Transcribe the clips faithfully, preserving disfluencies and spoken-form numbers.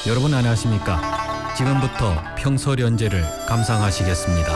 여러분 안녕하십니까? 지금부터 평소련제를 감상하시겠습니다.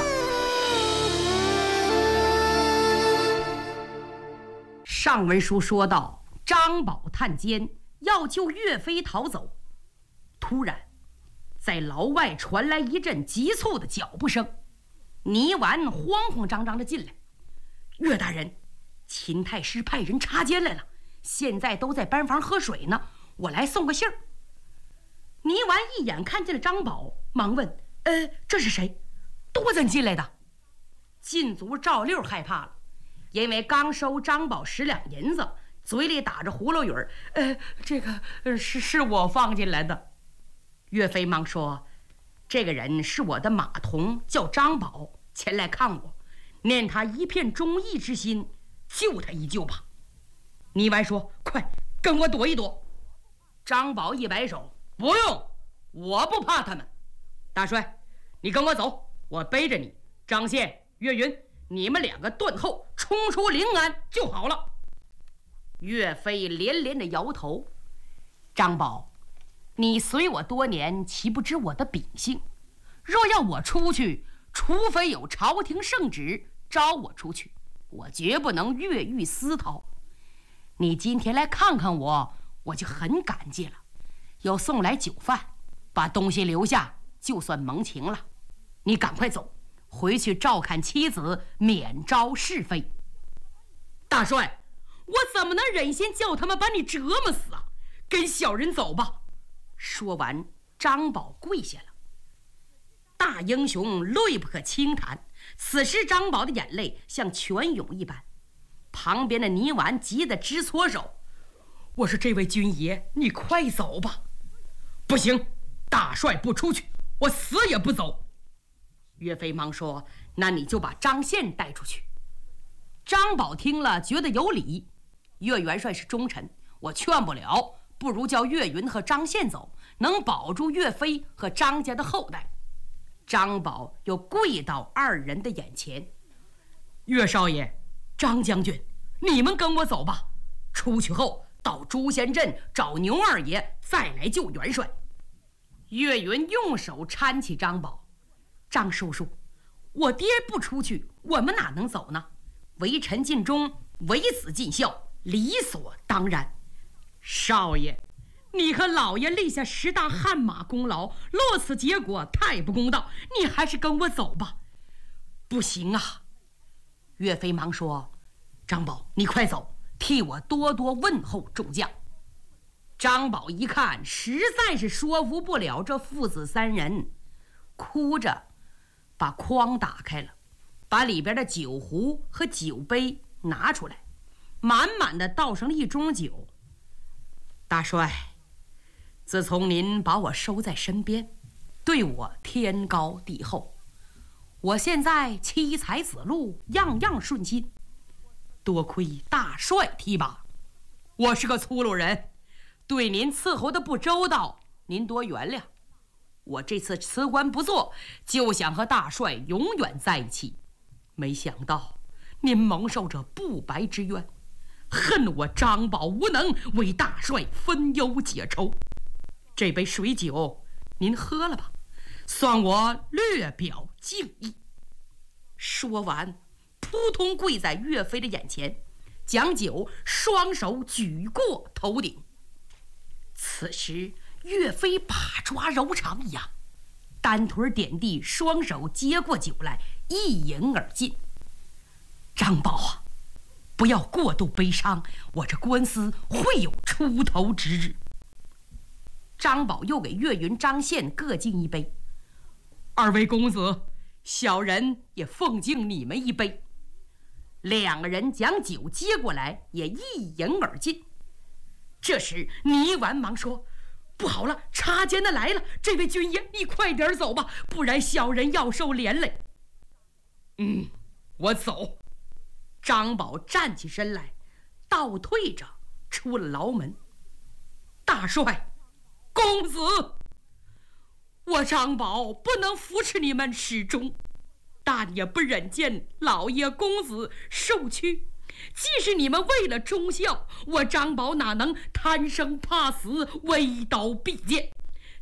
上文书说到，张宝探监要救岳飞逃走，突然在牢外传来一阵急促的脚步声，倪纨慌慌张张的进来。岳大人，秦太师派人插监来了，现在都在班房喝水呢，我来送个信儿。倪纨一眼看见了张宝，忙问：呃，这是谁？多怎进来的？禁足赵六害怕了，因为刚收张宝十两银子，嘴里打着葫芦语儿：呃，这个、呃、是是我放进来的。岳飞忙说：这个人是我的马童，叫张宝，前来看我，念他一片忠义之心，救他一救吧。倪纨说：快跟我躲一躲。张宝一摆手：不用，我不怕他们。大帅，你跟我走，我背着你。张宪、岳云，你们两个断后冲出临安就好了。岳飞连连的摇头：张宝，你随我多年，岂不知我的秉性？若要我出去，除非有朝廷圣旨召我出去，我绝不能越狱私逃。你今天来看看我，我就很感激了。又送来酒饭，把东西留下，就算蒙情了。你赶快走，回去照看妻子，免招是非。大帅，我怎么能忍心叫他们把你折磨死啊？跟小人走吧。说完，张宝跪下了。大英雄泪不可轻弹，此时张宝的眼泪像泉涌一般。旁边的倪纨急得直搓手：我说这位军爷，你快走吧。不行，大帅不出去，我死也不走。岳飞忙说：那你就把张宪带出去。张宝听了觉得有理，岳元帅是忠臣，我劝不了，不如叫岳云和张宪走，能保住岳飞和张家的后代。张宝又跪到二人的眼前：岳少爷、张将军，你们跟我走吧，出去后到朱仙镇找牛二爷，再来救元帅。岳云用手搀起张宝：张叔叔，我爹不出去，我们哪能走呢？为臣尽忠，为子尽孝，理所当然。少爷，你和老爷立下十大汗马功劳，落此结果太不公道，你还是跟我走吧。不行啊。岳飞忙说：张宝，你快走，替我多多问候众将。张宝一看，实在是说服不了这父子三人，哭着把筐打开了，把里边的酒壶和酒杯拿出来，满满的倒上了一盅酒。大帅，自从您把我收在身边，对我天高地厚，我现在妻财子禄样样顺心，多亏大帅提拔，我是个粗鲁人，对您伺候的不周到，您多原谅。我这次辞官不做，就想和大帅永远在一起，没想到您蒙受着不白之冤，恨我张宝无能为大帅分忧解愁。这杯水酒您喝了吧，算我略表敬意。说完，扑通跪在岳飞的眼前，将酒双手举过头顶。此时岳飞把抓柔肠一样，单腿点地，双手接过酒来，一饮而尽。张宝啊，不要过度悲伤，我这官司会有出头之日。张宝又给岳云、张宪各敬一杯：二位公子，小人也奉敬你们一杯。两个人将酒接过来，也一饮而尽。这时倪纨忙说：不好了，插监的来了，这位军爷，你快点走吧，不然小人要受连累。嗯，我走。张宝站起身来，倒退着出了牢门。大帅，公子，我张宝不能扶持你们始终，但也不忍见老爷公子受屈。既是你们为了忠孝，我张宝哪能贪生怕死，为刀必剑？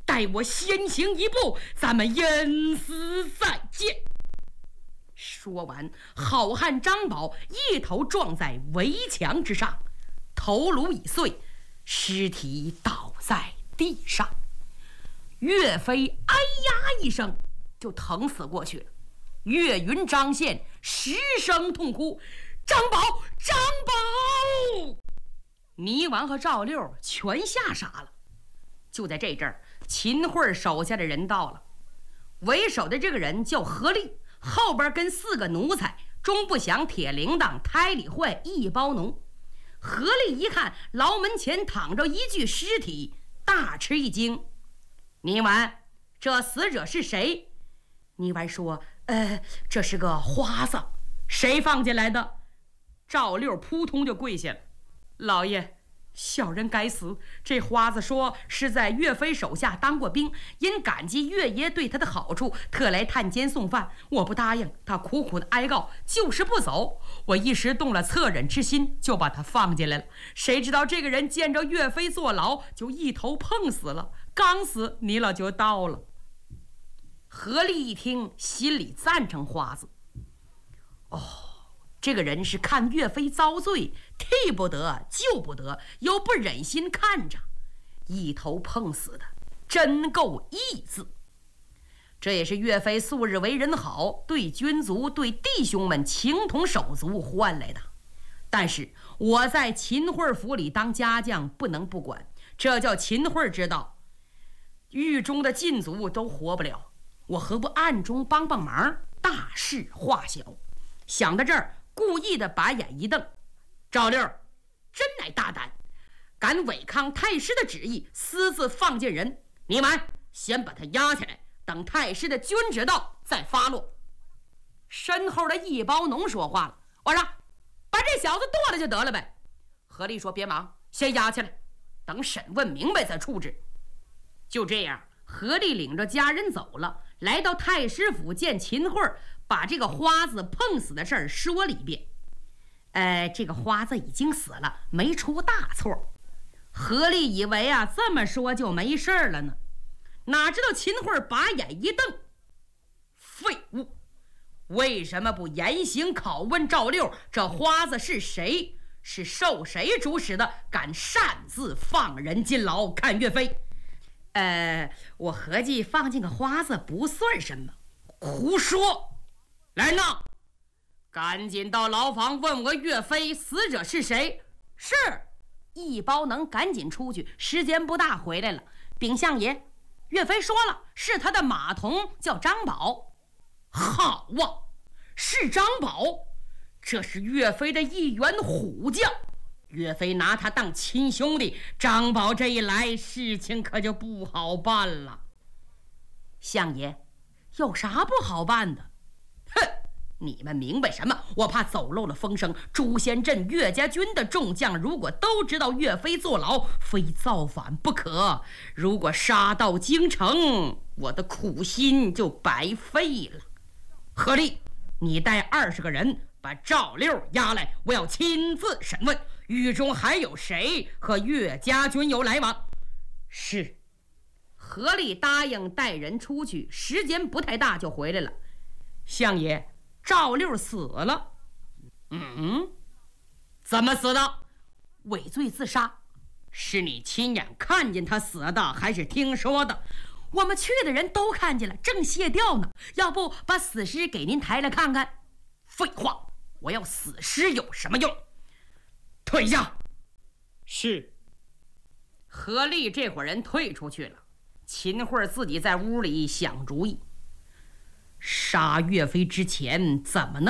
待我先行一步，咱们因死再见。说完，好汉张宝一头撞在围墙之上，头颅已碎，尸体倒在地上。岳飞哎呀一声就疼死过去了。岳云、张宪失声痛哭：“张宝，张宝！”倪纨和赵六全吓傻了。就在这阵儿，秦桧手下的人到了，为首的这个人叫何力，后边跟四个奴才：钟不祥、铁铃铛、胎里坏、一包农。何力一看牢门前躺着一具尸体，大吃一惊：“倪纨，这死者是谁？”倪纨说：“呃，这是个花子。”“谁放进来的？”赵六扑通就跪下了：“老爷，小人该死。这花子说是在岳飞手下当过兵，因感激岳爷对他的好处，特来探监送饭。我不答应，他苦苦的哀告，就是不走。我一时动了恻忍之心，就把他放进来了。谁知道这个人见着岳飞坐牢，就一头碰死了。刚死，你老就到了。”何力一听，心里赞成花子。哦，这个人是看岳飞遭罪，替不得救不得，又不忍心看着，一头碰死的，真够义字。这也是岳飞素日为人好，对军卒对弟兄们情同手足换来的。但是我在秦桧府里当家将，不能不管，这叫秦桧知道，狱中的禁卒都活不了，我何不暗中帮帮忙，大事化小。想到这儿，故意的把眼一瞪：“赵六真乃大胆，敢违抗太师的旨意，私自放进人。你们先把他押起来，等太师的军旨到再发落。”身后的一包农说话了：“我说把这小子剁了就得了呗。”何力说：“别忙，先押起来，等审问明白再处置。”就这样，何力领着家人走了，来到太师府见秦桧，把这个花子碰死的事儿说了一遍。呃，这个花子已经死了，没出大错。何力以为啊，这么说就没事了呢，哪知道秦桧把眼一瞪：“废物！为什么不严刑拷问赵六？这花子是谁？是受谁主使的？敢擅自放人进牢看岳飞？”呃，我合计放进个花子不算什么。胡说！来人呐，赶紧到牢房问我岳飞死者是谁。是。一包能赶紧出去，时间不大回来了。禀相爷，岳飞说了，是他的马童，叫张宝。好啊，是张宝，这是岳飞的一员虎将。岳飞拿他当亲兄弟，张宝这一来，事情可就不好办了。相爷，有啥不好办的？哼，你们明白什么？我怕走漏了风声，朱仙镇岳家军的众将如果都知道岳飞坐牢，非造反不可。如果杀到京城，我的苦心就白费了。何力，你带二十个人把赵六押来，我要亲自审问。狱中还有谁和岳家军有来往？是。何力答应带人出去，时间不太大就回来了。相爷，赵六死了。嗯，怎么死的？畏罪自杀。是你亲眼看见他死的，还是听说的？我们去的人都看见了，正卸掉呢。要不把死尸给您抬来看看？废话，我要死尸有什么用？退下。是。何力这伙人退出去了，秦桧自己在屋里想主意。杀岳飞之前怎么能